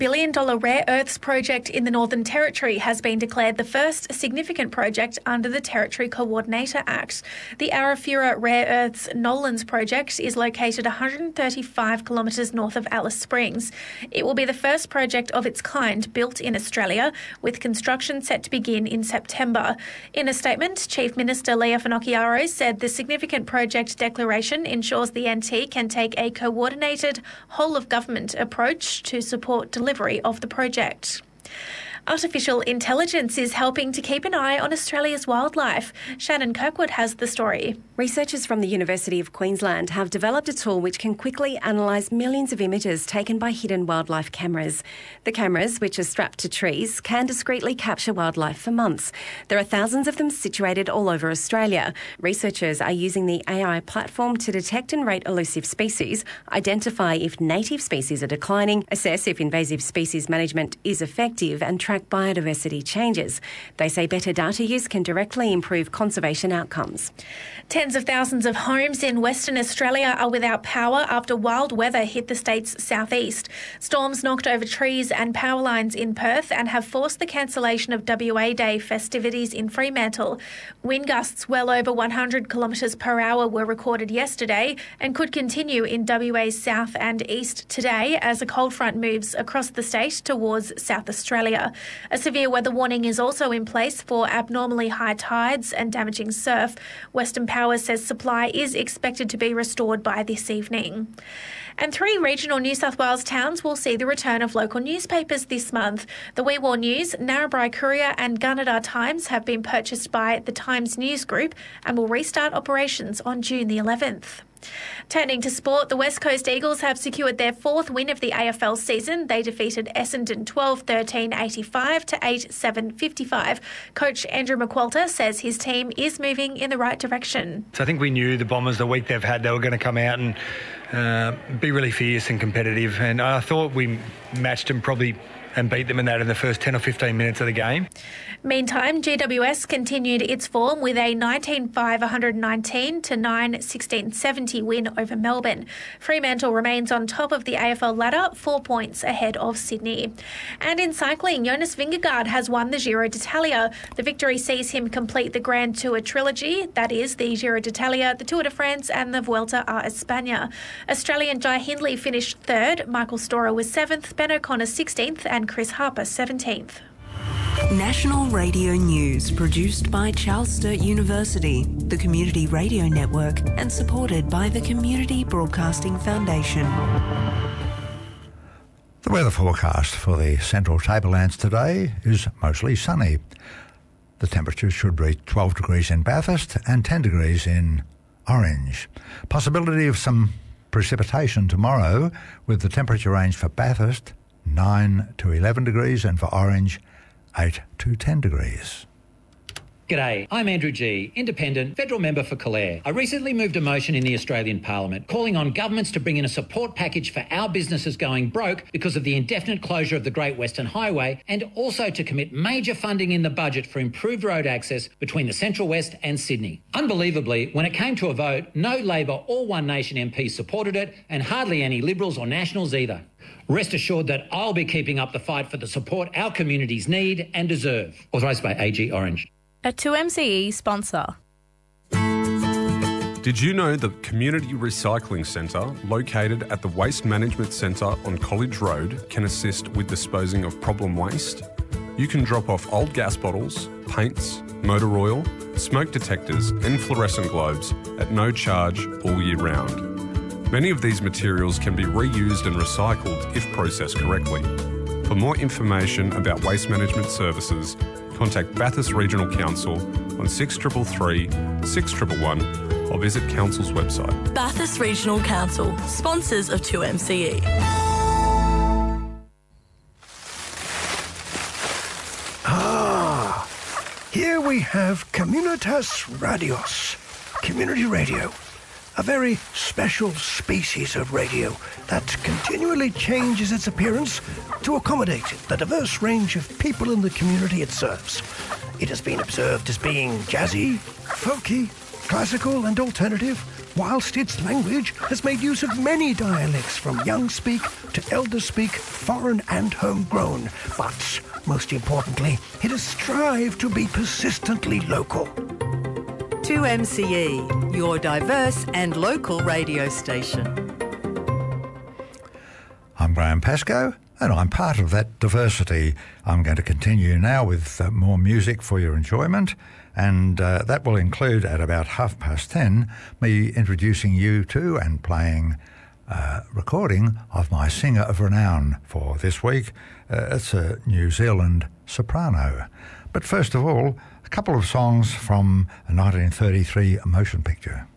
billion rare earths project in the Northern Territory has been declared the first significant project under the Territory Coordinator Act. The Arafura Rare Earths Nolans project is located 135 kilometres north of Alice Springs. It will be the first project of its kind built in Australia, with construction set to begin in September. In a statement, Chief Minister Leah Finocchiaro said the significant project declaration ensures the NT can take a coordinated, whole-of-government approach to support delivery of the project. Artificial intelligence is helping to keep an eye on Australia's wildlife. Shannon Kirkwood has the story. Researchers from the University of Queensland have developed a tool which can quickly analyse millions of images taken by hidden wildlife cameras. The cameras, which are strapped to trees, can discreetly capture wildlife for months. There are thousands of them situated all over Australia. Researchers are using the AI platform to detect and rate elusive species, identify if native species are declining, assess if invasive species management is effective, and track biodiversity changes. They say better data use can directly improve conservation outcomes. Tens of thousands of homes in Western Australia are without power after wild weather hit the state's southeast. Storms knocked over trees and power lines in Perth and have forced the cancellation of WA Day festivities in Fremantle. Wind gusts well over 100 kilometres per hour were recorded yesterday and could continue in WA's south and east today as a cold front moves across the state towards South Australia. A severe weather warning is also in place for abnormally high tides and damaging surf. Western Power says supply is expected to be restored by this evening. And 3 regional New South Wales towns will see the return of local newspapers this month. The Wee Waa News, Narrabri Courier and Gunnedah Times have been purchased by the Times News Group and will restart operations on June the 11th. Turning to sport, the West Coast Eagles have secured their 4th win of the AFL season. They defeated Essendon 12-13, 85 to 8-7, 55. Coach Andrew McQualter says his team is moving in the right direction. So I think we knew the Bombers, the week they've had, they were going to come out and be really fierce and competitive. And I thought we matched them probably and beat them in the first 10 or 15 minutes of the game. Meantime, GWS continued its form with a 19-5-119 to 9-16-70 win over Melbourne. Fremantle remains on top of the AFL ladder, 4 points ahead of Sydney. And in cycling, Jonas Vingegaard has won the Giro d'Italia. The victory sees him complete the Grand Tour trilogy, that is, the Giro d'Italia, the Tour de France and the Vuelta a España. Australian Jai Hindley finished 3rd, Michael Storer was 7th, Ben O'Connor 16th and Chris Harper 17th. National Radio News, produced by Charles Sturt University, the Community Radio Network, and supported by the Community Broadcasting Foundation. The weather forecast for the Central Tablelands today is mostly sunny. The temperature should reach 12 degrees in Bathurst and 10 degrees in Orange. Possibility of some precipitation tomorrow, with the temperature range for Bathurst 9 to 11 degrees and for Orange 8 to 10 degrees. G'day, I'm Andrew G, Independent, Federal Member for Calare. I recently moved a motion in the Australian Parliament calling on governments to bring in a support package for our businesses going broke because of the indefinite closure of the Great Western Highway, and also to commit major funding in the budget for improved road access between the Central West and Sydney. Unbelievably, when it came to a vote, no Labor or One Nation MPs supported it, and hardly any Liberals or Nationals either. Rest assured that I'll be keeping up the fight for the support our communities need and deserve. Authorised by AG Orange. A 2MCE sponsor. Did you know the Community Recycling Centre, located at the Waste Management Centre on College Road, can assist with disposing of problem waste? You can drop off old gas bottles, paints, motor oil, smoke detectors and fluorescent globes at no charge all year round. Many of these materials can be reused and recycled if processed correctly. For more information about waste management services, contact Bathurst Regional Council on 6333 6111 or visit Council's website. Bathurst Regional Council, sponsors of 2MCE. Here we have Communitas Radios, community radio. A very special species of radio that continually changes its appearance to accommodate the diverse range of people in the community it serves. It has been observed as being jazzy, folky, classical and alternative, whilst its language has made use of many dialects from young speak to elder speak, foreign and homegrown. But, most importantly, it has strived to be persistently local. 2MCE, your diverse and local radio station. I'm Graham Pascoe, and I'm part of that diversity. I'm going to continue now with more music for your enjoyment, and that will include at about 10:30 me introducing you to and playing a recording of my singer of renown for this week. It's a New Zealand soprano. But first of all, a couple of songs from a 1933 motion picture.